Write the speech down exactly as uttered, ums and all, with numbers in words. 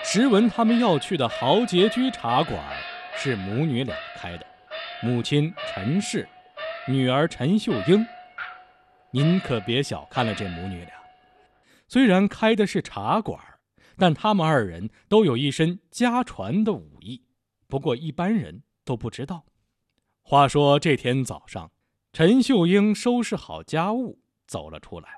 实闻他们要去的豪杰居茶馆是母女俩开的，母亲陈氏，女儿陈秀英。您可别小看了这母女俩，虽然开的是茶馆，但他们二人都有一身家传的武艺，不过一般人都不知道。话说这天早上，陈秀英收拾好家务走了出来，